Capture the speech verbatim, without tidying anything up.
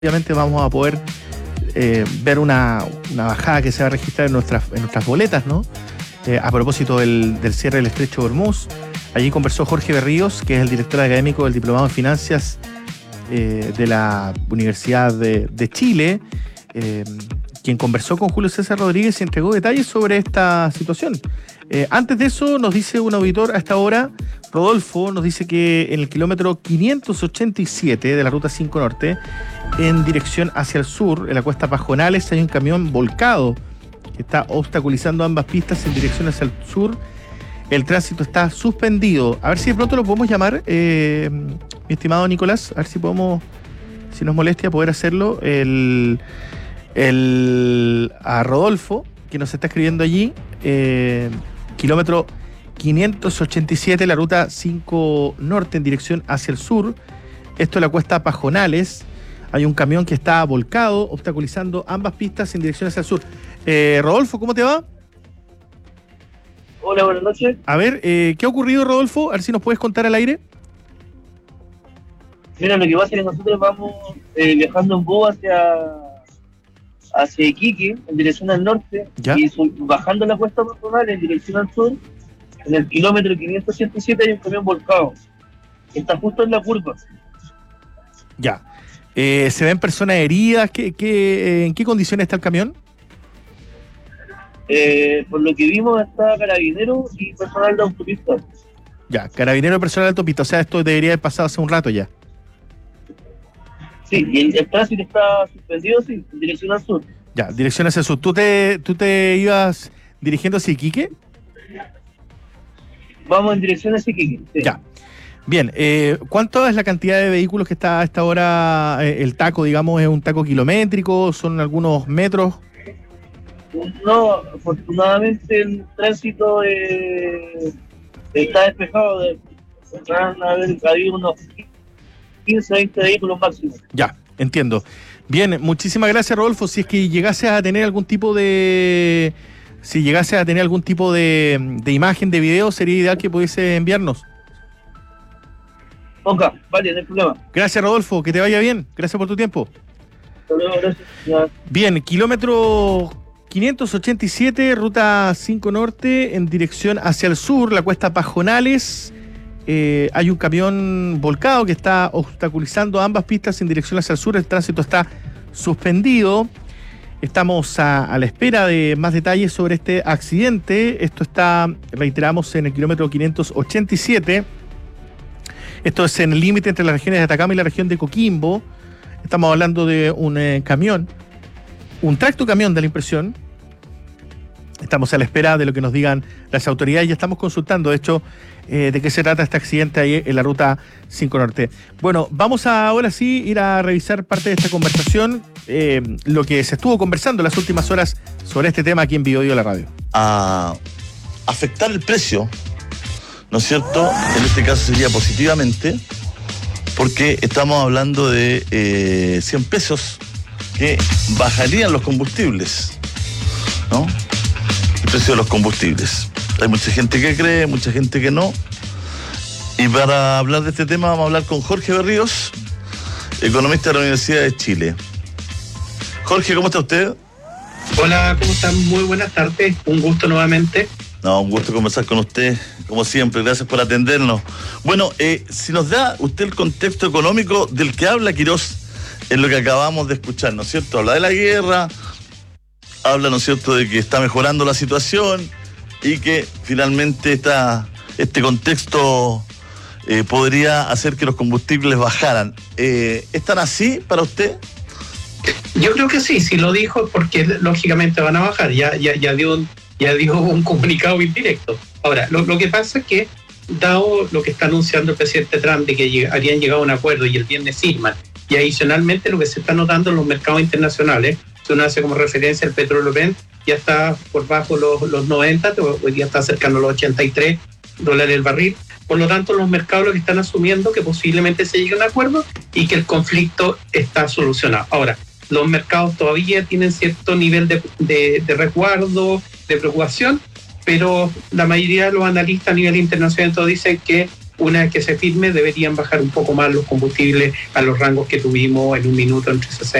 Obviamente vamos a poder eh, ver una, una bajada que se va a registrar en nuestras, en nuestras boletas, ¿no? Eh, a propósito del, del cierre del Estrecho de Hormuz. Allí conversó Jorge Berríos, que es el director académico del Diplomado en Finanzas eh, de la Universidad de, de Chile, eh, quien conversó con Julio César Rodríguez y entregó detalles sobre esta situación. Eh, antes de eso, nos dice un auditor a esta hora, Rodolfo, nos dice que en el kilómetro quinientos ochenta y siete de la Ruta cinco Norte, en dirección hacia el sur, en la cuesta Pajonales, hay un camión volcado que está obstaculizando ambas pistas en dirección hacia el sur. El tránsito está suspendido. A ver si de pronto lo podemos llamar, eh, mi estimado Nicolás, a ver si podemos, si nos molestia poder hacerlo, el, el, a Rodolfo, que nos está escribiendo allí, eh, kilómetro quinientos ochenta y siete, la Ruta cinco Norte en dirección hacia el sur. Esto es la cuesta Pajonales. Hay un camión que está volcado, obstaculizando ambas pistas en dirección hacia el sur. Eh, Rodolfo, ¿cómo te va? Hola, buenas noches. A ver, eh, ¿qué ha ocurrido, Rodolfo? A ver si nos puedes contar al aire. Mira, lo que pasa es que nosotros vamos eh, viajando en bus hacia, hacia Iquique, en dirección al norte, ¿Ya? y su, bajando la cuesta patronal en dirección al sur, en el kilómetro quinientos ochenta y siete hay un camión volcado, que está justo en la curva. Ya. Eh, ¿Se ven personas heridas? ¿Qué, qué, ¿En qué condiciones está el camión? Eh, por lo que vimos está carabinero y personal de autopista. Ya, carabinero y personal de autopista. O sea, esto debería haber pasado hace un rato ya. Sí, y el, el tránsito está suspendido, sí, en dirección al sur. Ya, dirección hacia el sur. ¿Tú te, tú te ibas dirigiendo hacia Iquique? Vamos en dirección hacia Iquique. Sí. Ya. Bien, eh, ¿cuánto es la cantidad de vehículos que está a esta hora? Eh, el taco, digamos, ¿es un taco kilométrico? ¿Son algunos metros? No, afortunadamente el tránsito eh, está despejado. De, van a haber habido unos quince, veinte vehículos máximo. Ya, entiendo. Bien, muchísimas gracias, Rodolfo. Si es que llegase a tener algún tipo de... Si llegase a tener algún tipo de, de imagen, de video, sería ideal que pudiese enviarnos. Ok, vale, no hay problema. Gracias, Rodolfo, que te vaya bien. Gracias por tu tiempo. Hasta luego, gracias. Ya. Bien, kilómetro quinientos ochenta y siete, Ruta cinco Norte, en dirección hacia el sur, la cuesta Pajonales. Eh, hay un camión volcado que está obstaculizando ambas pistas en dirección hacia el sur. El tránsito está suspendido. Estamos a, a la espera de más detalles sobre este accidente. Esto está, reiteramos, en el kilómetro quinientos ochenta y siete. Esto es en el límite entre las regiones de Atacama y la región de Coquimbo. Estamos hablando de un eh, camión, un tracto camión de la impresión. Estamos a la espera de lo que nos digan las autoridades. Ya estamos consultando, de hecho, eh, de qué se trata este accidente ahí en la Ruta cinco Norte. Bueno, vamos a ahora sí ir a revisar parte de esta conversación, eh, lo que se estuvo conversando en las últimas horas sobre este tema aquí en Biobío La Radio. A afectar el precio, ¿no es cierto? En este caso sería positivamente, porque estamos hablando de eh, cien pesos que bajarían los combustibles, ¿no? El precio de los combustibles. Hay mucha gente que cree, mucha gente que no. Y para hablar de este tema vamos a hablar con Jorge Berríos, economista de la Universidad de Chile. Jorge, ¿cómo está usted? Hola, ¿cómo están? Muy buenas tardes, un gusto nuevamente. No, un gusto conversar con usted, como siempre, gracias por atendernos. Bueno, eh, si nos da usted el contexto económico del que habla Quirós en lo que acabamos de escuchar, ¿no es cierto? Habla de la guerra, habla, ¿no es cierto?, de que está mejorando la situación y que finalmente esta, este contexto eh, podría hacer que los combustibles bajaran. Eh, ¿Están así para usted? Yo creo que sí, sí lo dijo porque lógicamente van a bajar, ya, ya, ya dio un... ya dio un comunicado indirecto. Ahora, lo, lo que pasa es que, dado lo que está anunciando el presidente Trump de que lleg- habrían llegado a un acuerdo y el viernes firman, y adicionalmente lo que se está notando en los mercados internacionales, si uno hace como referencia el petróleo Brent, ya está por bajo los, los noventa, hoy día está cercano a los ochenta y tres dólares el barril. Por lo tanto, los mercados lo que están asumiendo que posiblemente se llegue a un acuerdo y que el conflicto está solucionado. Ahora, los mercados todavía tienen cierto nivel de, de, de resguardo, de preocupación, pero la mayoría de los analistas a nivel internacional dicen que una vez que se firme deberían bajar un poco más los combustibles a los rangos que tuvimos en un minuto entre sesenta